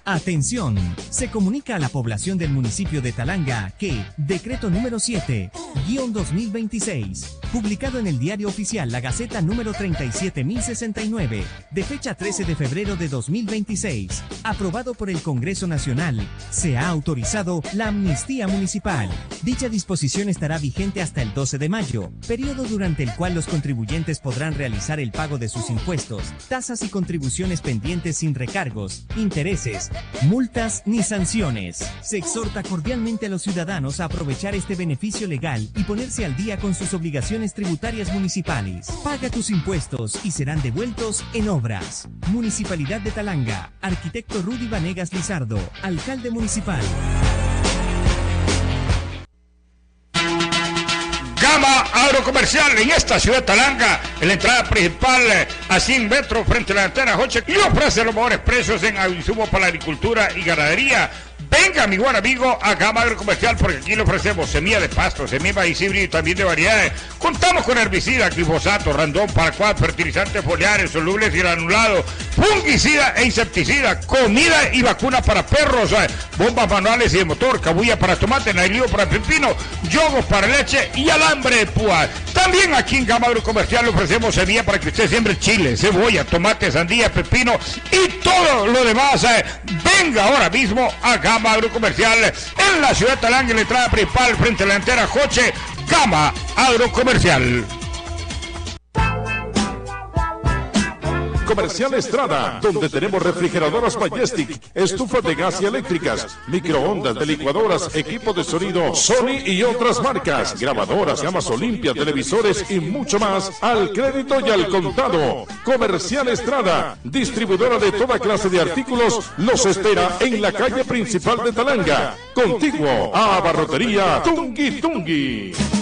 Atención, se comunica a la población del municipio de Talanga que Decreto número 7-2026, publicado en el Diario Oficial La Gaceta número 37069, de fecha 13 de febrero de 2026, aprobado por el Congreso Nacional, se ha autorizado la amnistía municipal. Dicha disposición estará vigente hasta el 12 de mayo, periodo durante el cual los contribuyentes podrán realizar el pago de sus impuestos, tasas y contribuciones pendientes sin recargos, intereses, multas ni sanciones. Se exhorta cordialmente a los ciudadanos a aprovechar este beneficio legal y ponerse al día con sus obligaciones tributarias municipales. Paga tus impuestos y serán devueltos en obras. Municipalidad de Talanga. Arquitecto Rudy Vanegas Lizardo, alcalde municipal. Gama Agrocomercial en esta ciudad de Talanga, en la entrada principal a 100 metros frente a la antena Hoche, y ofrece los mejores precios en insumos para la agricultura y ganadería. Venga, mi buen amigo, a Gama Agrocomercial, porque aquí le ofrecemos semilla de pasto, semilla de maíz híbrido y también de variedades. Contamos con herbicida, glifosato, randón, paraquat, fertilizantes foliares, solubles y granulados, fungicida e insecticida, comida y vacuna para perros, bombas manuales y de motor, cabulla para tomate, nailío para pepino, yogos para leche y alambre de púa. También aquí en Gama Agrocomercial le ofrecemos semilla para que usted siembre chile, cebolla, tomate, sandía, pepino y todo lo demás. Venga ahora mismo a Gama Agrocomercial en la ciudad de Talanga, en la entrada principal frente a la antena Joche. Gama Agrocomercial. Comercial Estrada, donde tenemos refrigeradoras Majestic, estufas de gas y eléctricas, microondas, de licuadoras, equipo de sonido Sony y otras marcas, grabadoras, gamas Olimpia, televisores y mucho más al crédito y al contado. Comercial Estrada, distribuidora de toda clase de artículos, los espera en la calle principal de Talanga, contiguo a Abarrotería Tungui Tungui.